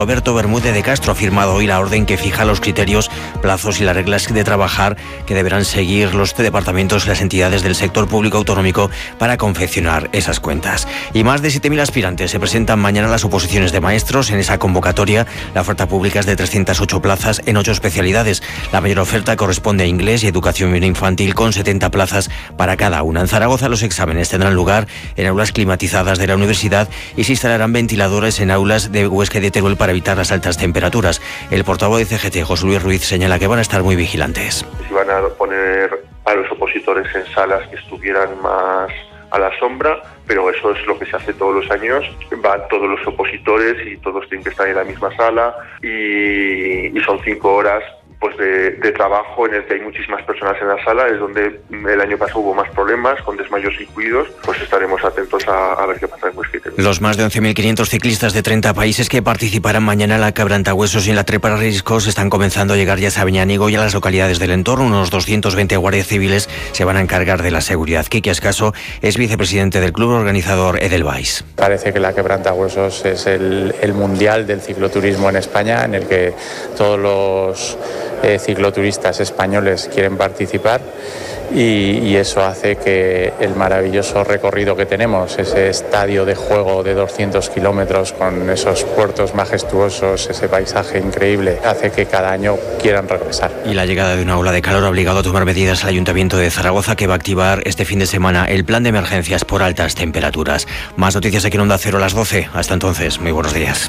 Roberto Bermúdez de Castro ha firmado hoy la orden que fija los criterios, plazos y las reglas de trabajar que deberán seguir los departamentos y las entidades del sector público autonómico para confeccionar esas cuentas. Y más de 7.000 aspirantes se presentan mañana a las oposiciones de maestros. En esa convocatoria, la oferta pública es de 308 plazas en 8 especialidades. La mayor oferta corresponde a inglés y educación infantil, con 70 plazas para cada una. En Zaragoza, los exámenes tendrán lugar en aulas climatizadas de la universidad y se instalarán ventiladores en aulas de Huesca y de Teruel para evitar las altas temperaturas. El portavoz de CGT, José Luis Ruiz, señala que van a estar muy vigilantes. Se van a poner a los opositores en salas que estuvieran más a la sombra, pero eso es lo que se hace todos los años. Van todos los opositores y todos tienen que estar en la misma sala y son 5 horas pues de trabajo en el que hay muchísimas personas en la sala. Es donde el año pasado hubo más problemas con desmayos incluidos. Pues estaremos atentos a ver qué pasa en Huesca. Los más de 11.500 ciclistas de 30 países que participarán mañana en la Quebrantahuesos y en la Trepa Riscos están comenzando a llegar ya a Sabiñánigo y a las localidades del entorno. Unos 220 guardias civiles se van a encargar de la seguridad. Quique Ascaso es vicepresidente del club organizador Edelweiss. Parece que la Quebrantahuesos es el mundial del cicloturismo en España, en el que todos los cicloturistas españoles quieren participar y eso hace que el maravilloso recorrido que tenemos, ese estadio de juego de 200 kilómetros con esos puertos majestuosos, ese paisaje increíble, hace que cada año quieran regresar. Y la llegada de una ola de calor ha obligado a tomar medidas al Ayuntamiento de Zaragoza, que va a activar este fin de semana el plan de emergencias por altas temperaturas. Más noticias aquí en Onda Cero a las 12. Hasta entonces, muy buenos días.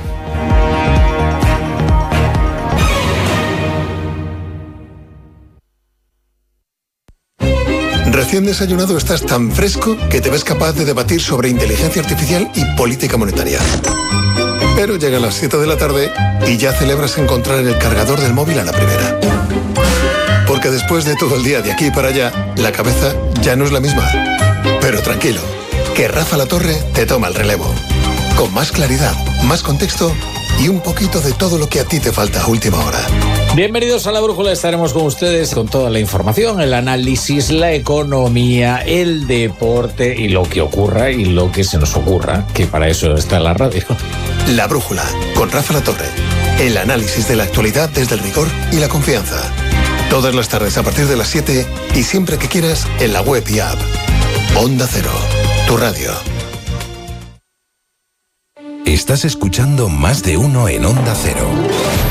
Recién desayunado estás tan fresco que te ves capaz de debatir sobre inteligencia artificial y política monetaria. Pero llegan las 7 de la tarde y ya celebras encontrar el cargador del móvil a la primera. Porque después de todo el día de aquí para allá, la cabeza ya no es la misma. Pero tranquilo, que Rafa La Torre te toma el relevo. Con más claridad, más contexto y un poquito de todo lo que a ti te falta a última hora. Bienvenidos a La Brújula, estaremos con ustedes con toda la información, el análisis, la economía, el deporte y lo que ocurra y lo que se nos ocurra, que para eso está la radio. La Brújula, con Rafa La Torre. El análisis de la actualidad desde el rigor y la confianza. Todas las tardes a partir de las 7 y siempre que quieras en la web y app. Onda Cero, tu radio. Estás escuchando Más de Uno en Onda Cero.